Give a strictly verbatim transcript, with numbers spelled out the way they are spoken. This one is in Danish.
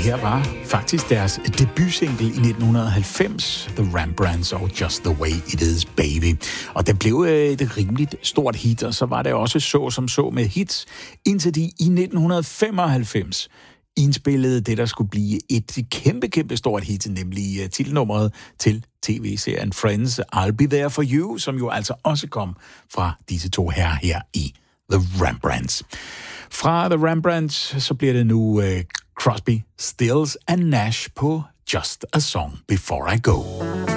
her var faktisk deres debutsingle i nitten halvfems, The Rembrandts og Just the Way It Is, Baby. Og den blev et rimeligt stort hit, og så var det også så som så med hits, indtil de i nitten femoghalvfems indspillede det, der skulle blive et kæmpe, kæmpe stort hit, nemlig titelnummeret til tv-serien Friends, I'll Be There For You, som jo altså også kom fra disse to herrer her i The Rembrandts. Fra The Rembrandts, så bliver det nu uh, Crosby, Stills and Nash på Just a Song Before I Go.